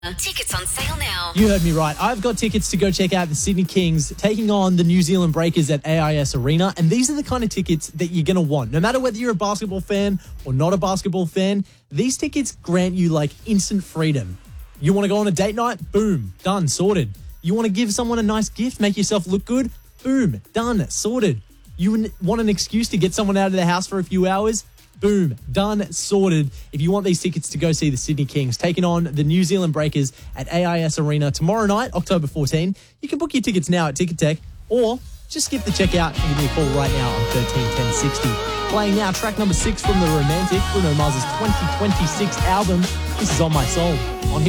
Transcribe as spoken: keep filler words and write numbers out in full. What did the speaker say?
Tickets on sale now. You heard me right. I've got tickets to go check out the Sydney Kings taking on the New Zealand Breakers at A I S Arena. And these are the kind of tickets that you're going to want. No matter whether you're a basketball fan or not a basketball fan, these tickets grant you like instant freedom. You want to go on a date night? Boom. Done. Sorted. You want to give someone a nice gift, make yourself look good? Boom. Done. Sorted. You want an excuse to get someone out of the house for a few hours? Boom, done, sorted. If you want these tickets to go see the Sydney Kings taking on the New Zealand Breakers at A I S Arena tomorrow night, October fourteenth, you can book your tickets now at Ticketek or just skip the checkout and give me a call right now on thirteen ten sixty. Playing now track number six from The Romantic, Bruno Mars's twenty twenty-six album. This is On My Soul on Hit